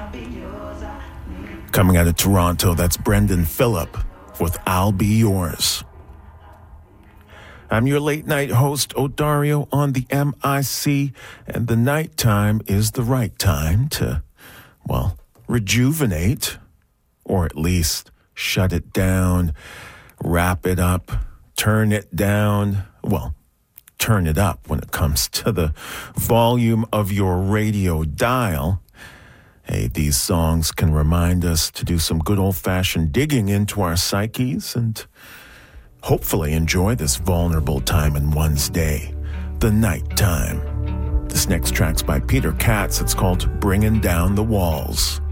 Coming out of Toronto, that's Brendan Phillip with I'll Be Yours. I'm your late night host, Odario, on the MIC, and the nighttime is the right time to, well, rejuvenate, or at least shut it down, wrap it up, turn it down, well, turn it up when it comes to the volume of your radio dial. Hey, these songs can remind us to do some good old-fashioned digging into our psyches and hopefully enjoy this vulnerable time in one's day, the nighttime. This next track's by Peter Katz. It's called Bringing Down the Walls.